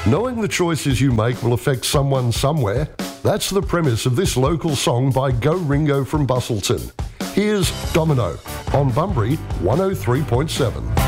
Knowing the choices you make will affect someone somewhere, that's the premise of this local song by Go Ringo from Bustleton. Here's Domino on Bunbury 103.7.